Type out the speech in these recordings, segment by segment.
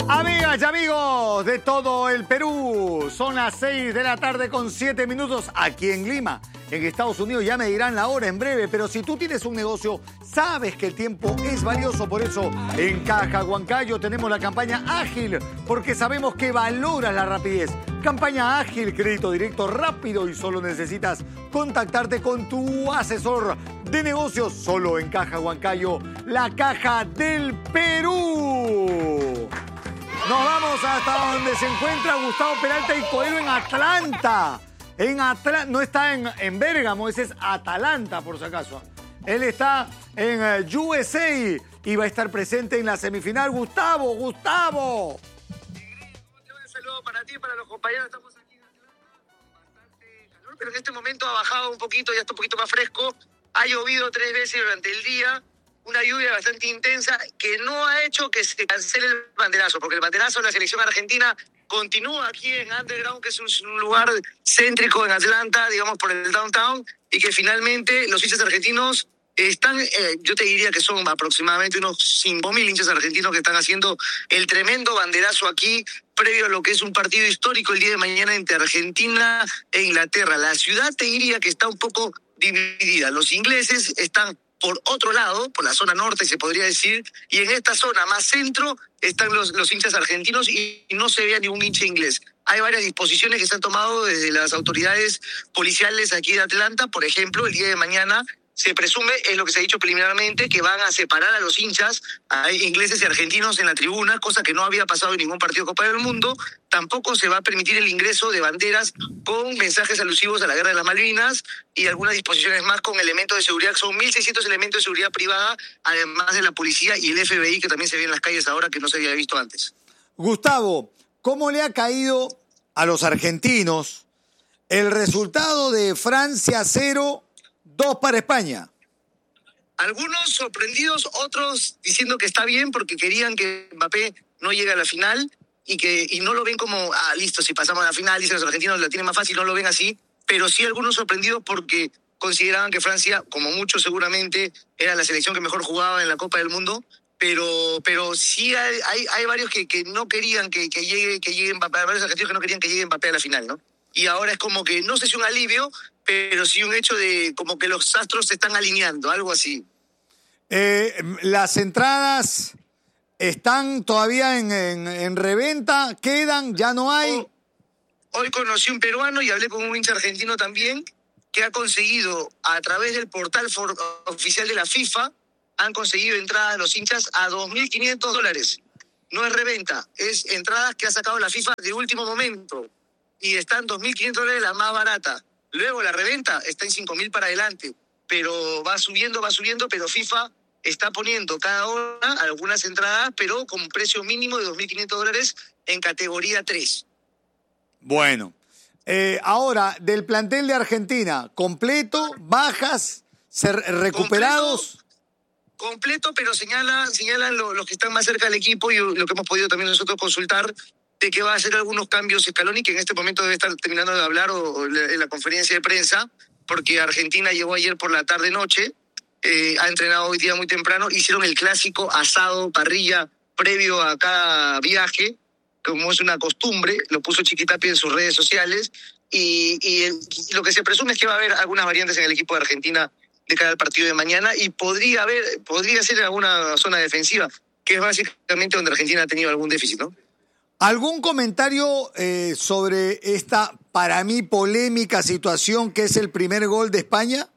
Amigas y amigos de todo el Perú, son las 6 de la tarde con 7 minutos aquí en Lima. En Estados Unidos ya me dirán la hora en breve, pero si tú tienes un negocio, sabes que el tiempo es valioso. Por eso, en Caja Huancayo tenemos la campaña ágil, porque sabemos que valoras la rapidez. Campaña ágil, crédito directo rápido y solo necesitas contactarte con tu asesor de negocios. Solo en Caja Huancayo, la caja del Perú. Nos vamos hasta donde se encuentra Gustavo Peralta y Coelho en Atlanta. No está en Bérgamo, ese es Atalanta, por si acaso. Él está en USA y va a estar presente en la semifinal. ¡Gustavo! Un saludo para ti y para los compañeros. Estamos aquí en Atlanta con bastante calor, pero en este momento ha bajado un poquito, ya está un poquito más fresco. Ha llovido 3 veces durante el día. Una lluvia bastante intensa que no ha hecho que se cancele el banderazo, porque el banderazo de la selección argentina continúa aquí en Underground, que es un lugar céntrico en Atlanta, digamos, por el downtown, y que finalmente los hinchas argentinos están, yo te diría que son aproximadamente unos 5.000 hinchas argentinos que están haciendo el tremendo banderazo aquí, previo a lo que es un partido histórico el día de mañana entre Argentina e Inglaterra. La ciudad te diría que está un poco dividida. Los ingleses están por otro lado, por la zona norte se podría decir, y en esta zona más centro están los hinchas argentinos y no se ve a ningún hincha inglés. Hay varias disposiciones que se han tomado desde las autoridades policiales aquí de Atlanta. Por ejemplo, el día de mañana se presume, es lo que se ha dicho preliminarmente, que van a separar a los hinchas, a ingleses y argentinos en la tribuna, cosa que no había pasado en ningún partido de Copa del Mundo. Tampoco se va a permitir el ingreso de banderas con mensajes alusivos a la Guerra de las Malvinas y algunas disposiciones más con elementos de seguridad. Son 1.600 elementos de seguridad privada, además de la policía y el FBI, que también se ve en las calles ahora, que no se había visto antes. Gustavo, ¿cómo le ha caído a los argentinos el resultado de Francia 0, 2 para España? Algunos sorprendidos, otros diciendo que está bien porque querían que Mbappé no llegue a la final y no lo ven como, listo, si pasamos a la final, dicen los argentinos, la tienen más fácil, no lo ven así, pero sí algunos sorprendidos porque consideraban que Francia, como muchos seguramente, era la selección que mejor jugaba en la Copa del Mundo, pero sí hay varios que no querían que llegue Mbappé, varios argentinos que no querían que llegue Mbappé a la final, ¿no? Y ahora es como que, no sé si un alivio, pero sí un hecho de como que los astros se están alineando, algo así. Las entradas están todavía en reventa, quedan, ya no hay. Hoy conocí un peruano y hablé con un hincha argentino también que ha conseguido a través del portal oficial de la FIFA, han conseguido entradas los hinchas a $2.500. No es reventa, es entradas que ha sacado la FIFA de último momento y están $2.500 la más barata. Luego la reventa está en 5.000 para adelante, pero va subiendo, pero FIFA está poniendo cada hora algunas entradas, pero con precio mínimo de $2.500 en categoría 3. Bueno, ahora, del plantel de Argentina, ¿completo, bajas, recuperados? Completo, pero señalan los que están más cerca del equipo y lo que hemos podido también nosotros consultar, de que va a hacer algunos cambios Scaloni, que en este momento debe estar terminando de hablar o en la conferencia de prensa, porque Argentina llegó ayer por la tarde-noche, ha entrenado hoy día muy temprano, hicieron el clásico asado, parrilla, previo a cada viaje, como es una costumbre, lo puso Chiquitapia en sus redes sociales, y lo que se presume es que va a haber algunas variantes en el equipo de Argentina de cara al partido de mañana, y podría ser en alguna zona defensiva, que es básicamente donde Argentina ha tenido algún déficit, ¿no? ¿Algún comentario sobre esta, para mí, polémica situación que es el primer gol de España?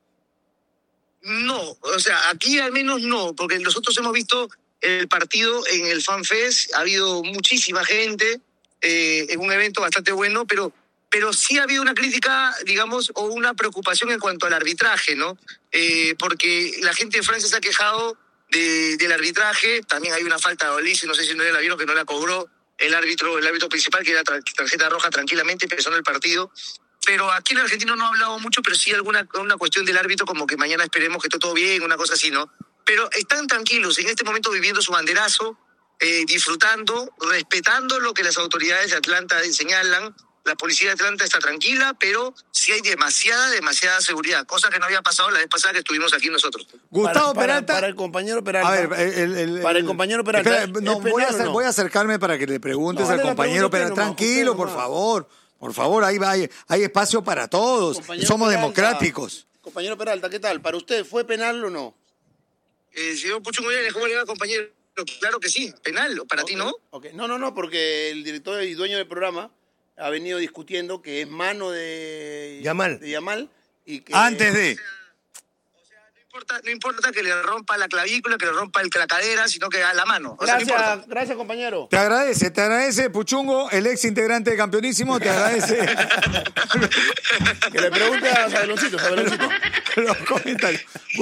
No, o sea, aquí al menos no, porque nosotros hemos visto el partido en el FanFest, ha habido muchísima gente, en un evento bastante bueno, pero sí ha habido una crítica, digamos, o una preocupación en cuanto al arbitraje, ¿no? Porque la gente de Francia se ha quejado del arbitraje, también hay una falta de Olise, no sé si no la vieron, que no la cobró el árbitro principal, que era tarjeta roja tranquilamente, empezando el partido. Pero aquí el argentino no ha hablado mucho, pero sí una cuestión del árbitro, como que mañana esperemos que esté todo bien, una cosa así, ¿no? Pero están tranquilos, en este momento viviendo su banderazo, disfrutando, respetando lo que las autoridades de Atlanta señalan. La policía de Atlanta está tranquila, pero sí hay demasiada seguridad, cosa que no había pasado la vez pasada que estuvimos aquí nosotros. Gustavo Peralta. Para el compañero Peralta. A ver, para el compañero Peralta. Espera, no, voy a acercarme para que le preguntes al compañero Peralta. Tranquilo, por favor. Por favor, ahí hay espacio para todos. Somos democráticos. Compañero Peralta, ¿qué tal? ¿Para usted fue penal o no? Señor Puchungo, ¿cómo le va, compañero? Claro que sí, penal. ¿Para ti no? Okay. No, porque el director y dueño del programa ha venido discutiendo que es mano de Yamal y que... Antes de... No importa que le rompa la clavícula, que le rompa la cadera, sino que a la mano. Gracias, compañero. Te agradece, Puchungo, el ex integrante de Campeonísimo, te agradece. Que le pregunte a Sabeloncito. Los comentarios.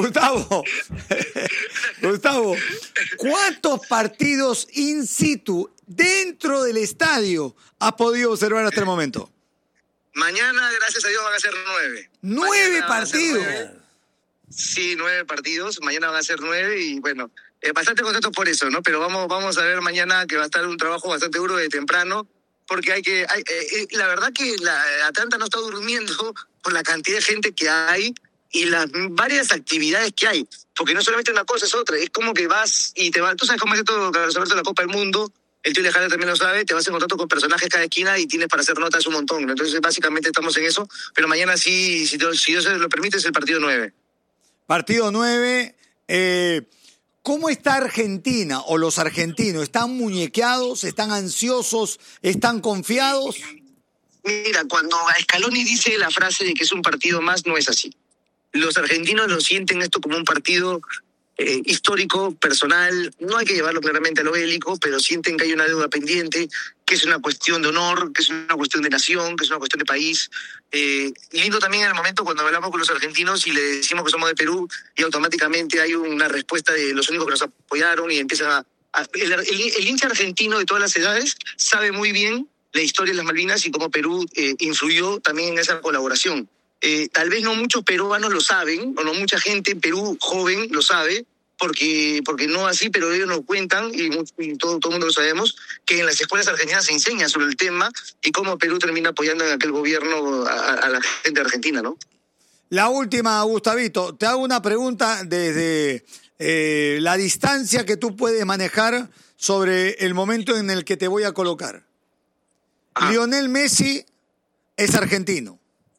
Gustavo, ¿cuántos partidos in situ dentro del estadio has podido observar hasta el momento? Mañana, gracias a Dios, van a ser 9. ¿9 partidos? Sí, 9 partidos. Mañana van a ser 9 y bueno, bastante contentos por eso, ¿no? Pero vamos a ver mañana que va a estar un trabajo bastante duro de temprano, porque la verdad que la Atlanta no está durmiendo por la cantidad de gente que hay y las varias actividades que hay. Porque no solamente una cosa, es otra. Es como que vas y te vas. Tú sabes cómo es esto, Carlos Alberto, la Copa del Mundo. El tío Lejano también lo sabe, te vas en contacto con personajes cada esquina y tienes para hacer notas un montón, ¿no? Entonces, básicamente estamos en eso, pero mañana sí, si Dios lo permite, es el partido 9. Partido 9. ¿Cómo está Argentina o los argentinos? ¿Están muñequeados? ¿Están ansiosos? ¿Están confiados? Mira, cuando Scaloni dice la frase de que es un partido más, no es así. Los argentinos lo sienten esto como un partido histórico, personal. No hay que llevarlo claramente a lo bélico, pero sienten que hay una deuda pendiente, que es una cuestión de honor, que es una cuestión de nación, que es una cuestión de país. Lindo también en el momento cuando hablamos con los argentinos y le decimos que somos de Perú y automáticamente hay una respuesta de los únicos que nos apoyaron y empieza el hincha argentino de todas las edades sabe muy bien la historia de las Malvinas y cómo Perú influyó también en esa colaboración. Tal vez no muchos peruanos lo saben, o no mucha gente en Perú joven lo sabe, porque no así, pero ellos nos cuentan, y todo el mundo lo sabemos, que en las escuelas argentinas se enseña sobre el tema y cómo Perú termina apoyando en aquel gobierno a la gente argentina, ¿no? La última, Gustavito, te hago una pregunta desde la distancia que tú puedes manejar sobre el momento en el que te voy a colocar. Lionel Messi es argentino.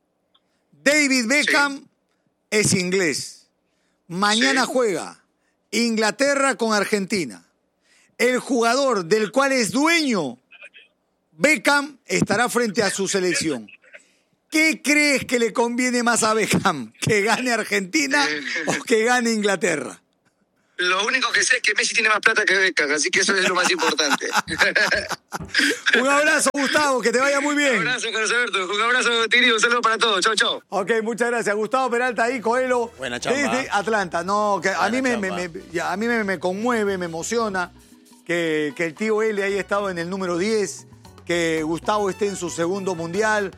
David Beckham es inglés. Mañana juega Inglaterra con Argentina. El jugador del cual es dueño, Beckham, estará frente a su selección. ¿Qué crees que le conviene más a Beckham? ¿Que gane Argentina o que gane Inglaterra? Lo único que sé es que Messi tiene más plata que Beckham, así que eso es lo más importante. Un abrazo, Gustavo, que te vaya muy bien. Un abrazo, Carlos Alberto. Un abrazo, Tiri, un saludo para todos. Chau. Ok, muchas gracias. Gustavo Peralta ahí, Coelho. Buena chamba. Desde Atlanta. No, que a mí me conmueve, me emociona que el tío L haya estado en el número 10, que Gustavo esté en su segundo mundial.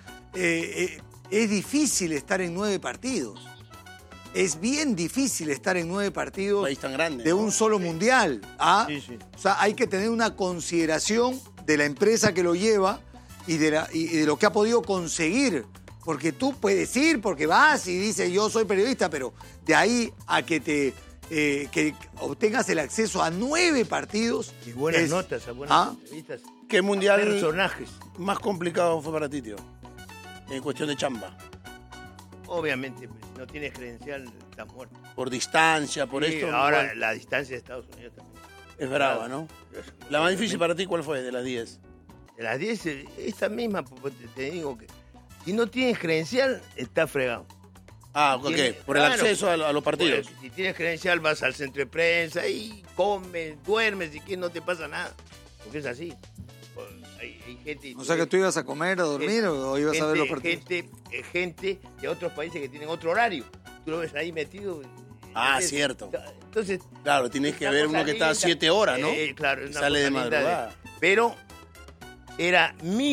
Es difícil estar en 9 partidos. Es bien difícil estar en 9 partidos un país tan grande, de un solo mundial. ¿Ah? Sí. O sea, hay que tener una consideración de la empresa que lo lleva y de lo que ha podido conseguir. Porque tú puedes ir, porque vas y dices, yo soy periodista, pero de ahí a que que obtengas el acceso a 9 partidos. Y buenas notas, a buenas entrevistas. ¿Qué mundial personajes más complicado fue para ti, tío? En cuestión de chamba. Obviamente, pues, si no tienes credencial, estás muerto. Por distancia, por Sí, esto. ahora igual. la distancia de Estados Unidos también. Es brava, ¿no? La más difícil para ti, ¿cuál fue de las 10? De las 10, esta misma, pues, te digo que si no tienes credencial, estás fregado. Ah, ¿ok? Por el acceso a los partidos. Pues, si tienes credencial, vas al centro de prensa y comes, duermes y que no te pasa nada. Porque es así. Pues, hay gente... O sea, que tú ibas a comer, a dormir o ibas a ver los partidos. Gente de otros países que tienen otro horario. Tú lo ves ahí metido. Cierto. Entonces, Claro, tienes que ver uno que está a 7 horas, ¿no? Claro, Y sale de madrugada. Pero era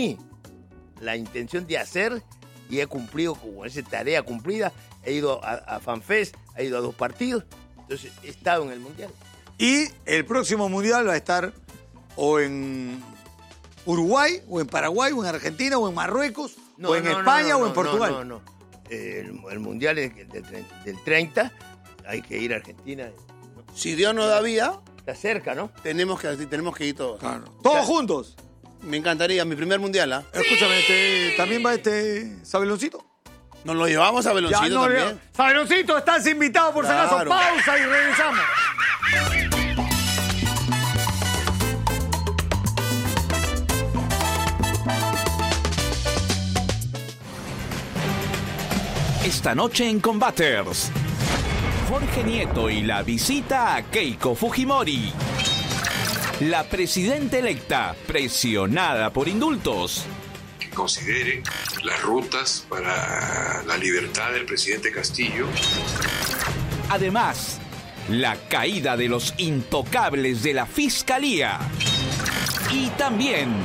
la intención de hacer y he cumplido con esa tarea cumplida. He ido a FanFest, he ido a 2 partidos. Entonces, he estado en el Mundial. Y el próximo Mundial va a estar o en Uruguay, o en Paraguay, o en Argentina, o en Marruecos, o en España, o en Portugal. No. El Mundial es del 30, hay que ir a Argentina. Si Dios nos da vida, está cerca, ¿no? Tenemos que ir todos. Claro. ¿Todos juntos? Me encantaría, mi primer Mundial, ¿ah? Escúchame, ¿también va Sabeloncito? Nos lo llevamos a Sabeloncito también. Sabeloncito, estás invitado por si acaso. Pausa y regresamos. Esta noche en Combaters, Jorge Nieto y la visita a Keiko Fujimori. La presidenta electa, presionada por indultos. Que considere las rutas para la libertad del presidente Castillo. Además, la caída de los intocables de la Fiscalía. Y también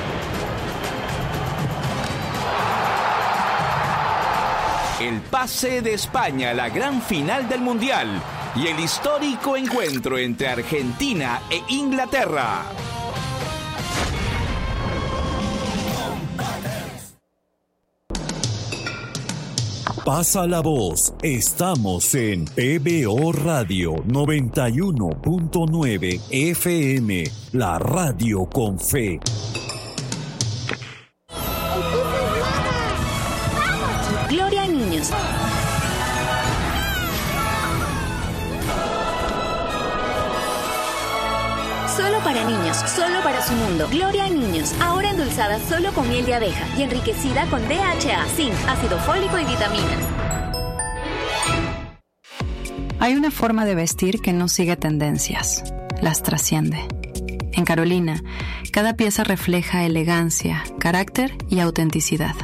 el pase de España a la gran final del Mundial y el histórico encuentro entre Argentina e Inglaterra. Pasa la voz. Estamos en PBO Radio 91.9 FM, la radio con fe. Gloria a niños. Solo para niños, solo para su mundo. Gloria a niños, ahora endulzada solo con miel de abeja y enriquecida con DHA, zinc, ácido fólico y vitaminas. Hay una forma de vestir que no sigue tendencias, las trasciende. En Carolina, cada pieza refleja elegancia, carácter y autenticidad.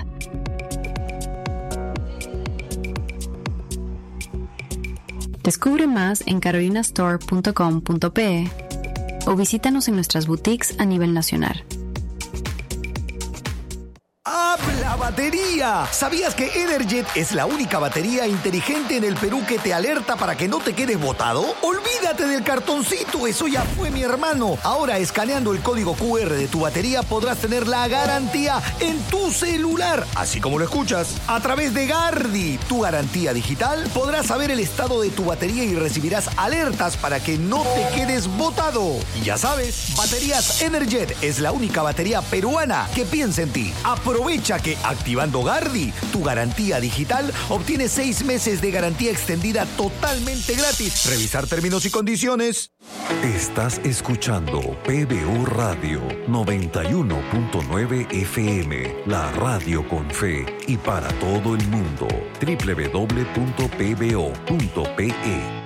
Descubre más en carolinastore.com.pe o visítanos en nuestras boutiques a nivel nacional. ¡Habla batería! ¿Sabías que Energet es la única batería inteligente en el Perú que te alerta para que no te quedes botado? ¡Olvídate del cartoncito! ¡Eso ya fue, mi hermano! Ahora, escaneando el código QR de tu batería, podrás tener la garantía en tu celular. Así como lo escuchas. A través de Gardi, tu garantía digital, podrás saber el estado de tu batería y recibirás alertas para que no te quedes botado. Y ya sabes, Baterías Energet es la única batería peruana que piensa en ti. Aprovecha que activando Gardi, tu garantía digital, obtienes 6 meses de garantía extendida totalmente gratis. Revisar términos y condiciones. Estás escuchando PBO Radio 91.9 FM, la radio con fe y para todo el mundo. www.pbo.pe.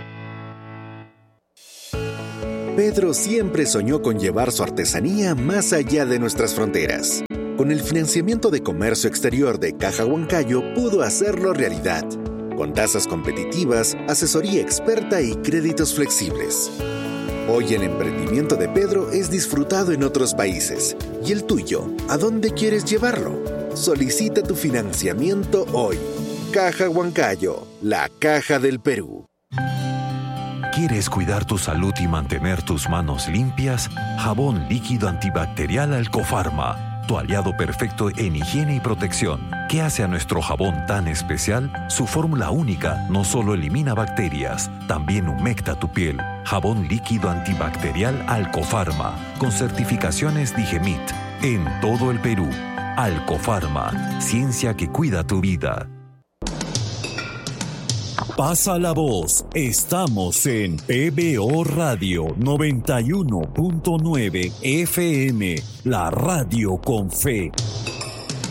Pedro siempre soñó con llevar su artesanía más allá de nuestras fronteras. Con el financiamiento de comercio exterior de Caja Huancayo pudo hacerlo realidad, con tasas competitivas, asesoría experta y créditos flexibles. Hoy el emprendimiento de Pedro es disfrutado en otros países. ¿Y el tuyo? ¿A dónde quieres llevarlo? Solicita tu financiamiento hoy. Caja Huancayo, la caja del Perú. ¿Quieres cuidar tu salud y mantener tus manos limpias? Jabón líquido antibacterial Alcofarma, tu aliado perfecto en higiene y protección. ¿Qué hace a nuestro jabón tan especial? Su fórmula única no solo elimina bacterias, también humecta tu piel. Jabón líquido antibacterial Alcofarma, con certificaciones Digemit, en todo el Perú. Alcofarma, ciencia que cuida tu vida. Pasa la voz. Estamos en PBO Radio 91.9 FM, la radio con fe.